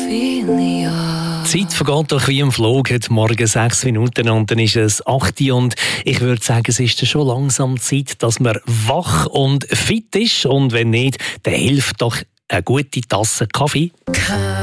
Die Zeit vergeht doch wie im Flug. Heute Morgen 6 Minuten und dann ist es 8 Uhr. Und ich würde sagen, es ist schon langsam Zeit, dass man wach und fit ist. Und wenn nicht, dann hilft doch eine gute Tasse Kaffee.